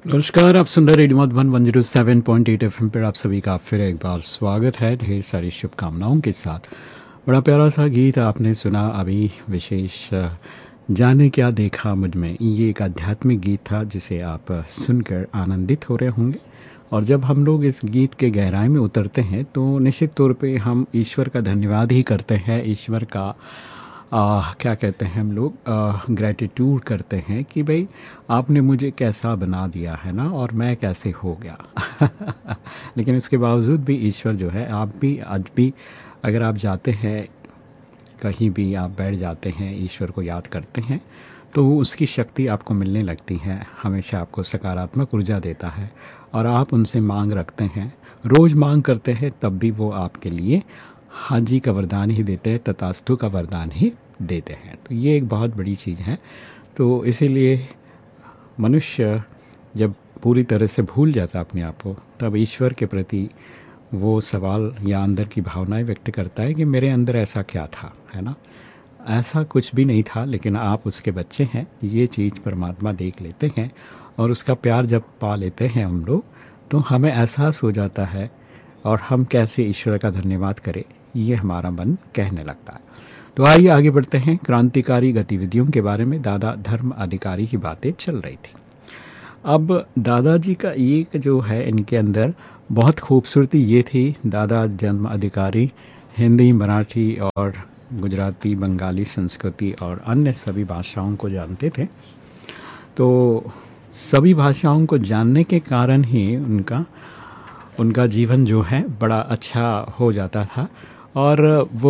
नमस्कार, आप सुन रहे रेडियो मधुबन 107.8 एफएम पर आप सभी का फिर एक बार स्वागत है ढेर सारी शुभकामनाओं के साथ। बड़ा प्यारा सा गीत आपने सुना अभी, विशेष जाने क्या देखा मुझ में। ये एक आध्यात्मिक गीत था जिसे आप सुनकर आनंदित हो रहे होंगे। और जब हम लोग इस गीत के गहराई में उतरते हैं तो निश्चित तौर पे हम ईश्वर का धन्यवाद ही करते हैं। ईश्वर का क्या कहते हैं हम लोग, ग्रैटिट्यूड करते हैं कि भाई आपने मुझे कैसा बना दिया है ना, और मैं कैसे हो गया। लेकिन इसके बावजूद भी ईश्वर जो है, आप भी आज भी अगर आप जाते हैं कहीं भी, आप बैठ जाते हैं, ईश्वर को याद करते हैं तो उसकी शक्ति आपको मिलने लगती है। हमेशा आपको सकारात्मक ऊर्जा देता है और आप उनसे मांग रखते हैं, रोज़ मांग करते हैं, तब भी वो आपके लिए हाँ जी का वरदान ही देते हैं, तथास्तु का वरदान ही देते हैं। तो ये एक बहुत बड़ी चीज़ है। तो इसीलिए मनुष्य जब पूरी तरह से भूल जाता है अपने आप को, तब ईश्वर के प्रति वो सवाल या अंदर की भावनाएं व्यक्त करता है कि मेरे अंदर ऐसा क्या था, है ना। ऐसा कुछ भी नहीं था, लेकिन आप उसके बच्चे हैं, ये चीज़ परमात्मा देख लेते हैं और उसका प्यार जब पा लेते हैं हम लोग, तो हमें एहसास हो जाता है और हम कैसे ईश्वर का धन्यवाद करें, ये हमारा मन कहने लगता है। तो आइए आगे बढ़ते हैं। क्रांतिकारी गतिविधियों के बारे में दादा धर्म अधिकारी की बातें चल रही थी। अब दादाजी का एक जो है, इनके अंदर बहुत खूबसूरती ये थी, दादा जन्म अधिकारी हिंदी, मराठी और गुजराती, बंगाली, संस्कृति और अन्य सभी भाषाओं को जानते थे। तो सभी भाषाओं को जानने के कारण ही उनका जीवन जो है बड़ा अच्छा हो जाता था। और वो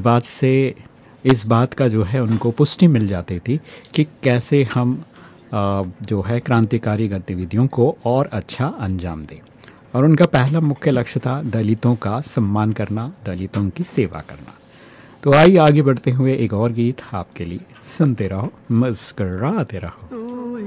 इस बात का जो है उनको पुष्टि मिल जाती थी कि कैसे हम जो है क्रांतिकारी गतिविधियों को और अच्छा अंजाम दें। और उनका पहला मुख्य लक्ष्य था दलितों का सम्मान करना, दलितों की सेवा करना। तो आइए आगे बढ़ते हुए एक और गीत आपके लिए, सुनते रहो, मुस्कराते रहो।